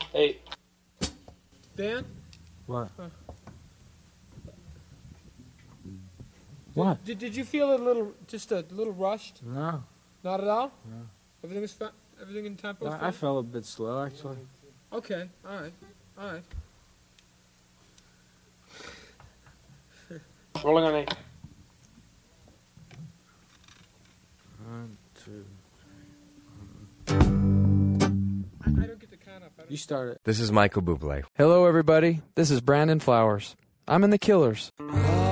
Hey. Dan? What? What? Did you feel just a little rushed? No. Not at all? No. Everything in tempo? I felt a bit slow, actually. Okay, all right. Rolling on 8. 1, 2. I don't get the count up. You start it. This is Michael Bublé. Hello, everybody. This is Brandon Flowers. I'm in the Killers.